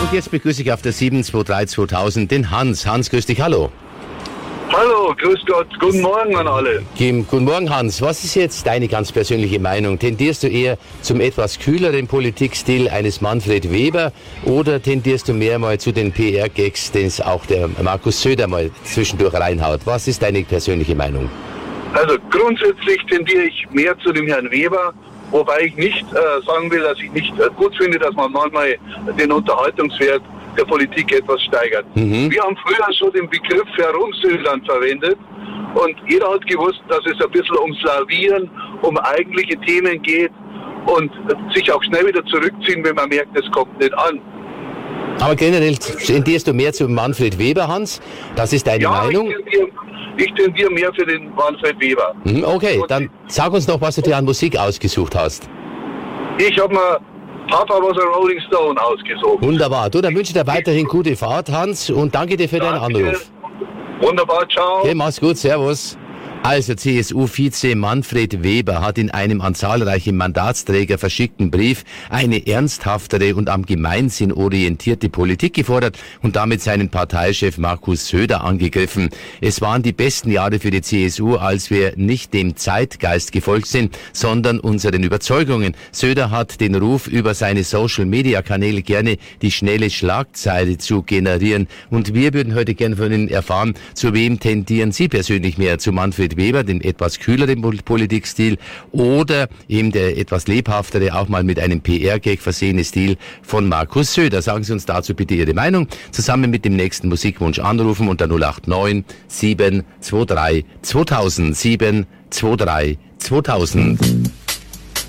Und jetzt begrüße ich auf der 7232000 den Hans. Hans, grüß dich, hallo. Hallo, grüß Gott, guten Morgen an alle. Guten Morgen, Hans. Was ist jetzt deine ganz persönliche Meinung? Tendierst du eher zum etwas kühleren Politikstil eines Manfred Weber oder tendierst du mehr mal zu den PR-Gags, den es auch der Markus Söder mal zwischendurch reinhaut? Was ist deine persönliche Meinung? Also grundsätzlich tendiere ich mehr zu dem Herrn Weber, wobei ich nicht sagen will, dass ich nicht gut finde, dass man manchmal den Unterhaltungswert der Politik etwas steigert. Wir haben früher schon den Begriff Herumsödern verwendet und jeder hat gewusst, dass es ein bisschen ums Lavieren, um eigentliche Themen geht und sich auch schnell wieder zurückziehen, wenn man merkt, es kommt nicht an. Aber generell tendierst du mehr zu Manfred Weber, Hans? Das ist deine Meinung? Ich tendiere mehr für den Manfred Weber. Okay, dann sag uns noch, was du dir an Musik ausgesucht hast. Ich habe mir Papa was a Rolling Stone ausgesucht. Wunderbar. Du, dann wünsche ich dir weiterhin gute Fahrt, Hans, und danke dir für deinen Anruf. Wunderbar, ciao. Okay, mach's gut, servus. Also CSU-Vize Manfred Weber hat in einem an zahlreiche Mandatsträger verschickten Brief eine ernsthaftere und am Gemeinsinn orientierte Politik gefordert und damit seinen Parteichef Markus Söder angegriffen. Es waren die besten Jahre für die CSU, als wir nicht dem Zeitgeist gefolgt sind, sondern unseren Überzeugungen. Söder hat den Ruf, über seine Social-Media-Kanäle gerne die schnelle Schlagzeile zu generieren. Und wir würden heute gerne von Ihnen erfahren, zu wem tendieren Sie persönlich mehr? Zu Manfred Weber, den etwas kühleren Politikstil, oder eben der etwas lebhaftere, auch mal mit einem PR-Gag versehene Stil von Markus Söder. Sagen Sie uns dazu bitte Ihre Meinung. Zusammen mit dem nächsten Musikwunsch anrufen unter 089 723 2000 723 2000.